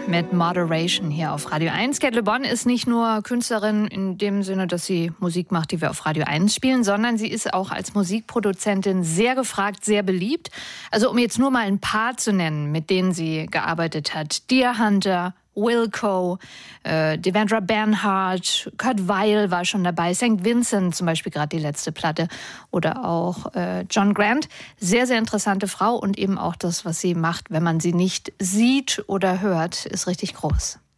mit Moderation hier auf Radio 1. Cat Le Bon ist nicht nur Künstlerin in dem Sinne, dass sie Musik macht, die wir auf Radio 1 spielen, sondern sie ist auch als Musikproduzentin sehr gefragt, sehr beliebt. Also um jetzt nur mal ein paar zu nennen, mit denen sie gearbeitet hat. Deer Hunter, Wilco, Devendra Banhart, Kurt Weill war schon dabei, St. Vincent zum Beispiel, gerade die letzte Platte, oder auch John Grant. Sehr, sehr interessante Frau und eben auch das, was sie macht, wenn man sie nicht sieht oder hört, ist richtig groß.